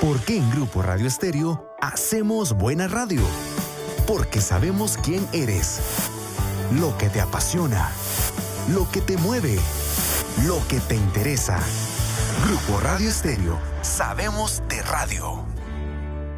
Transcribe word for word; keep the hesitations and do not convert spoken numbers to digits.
¿Por qué en Grupo Radio Estéreo hacemos buena radio? Porque sabemos quién eres, lo que te apasiona, lo que te mueve, lo que te interesa. Grupo Radio Estéreo, sabemos de radio.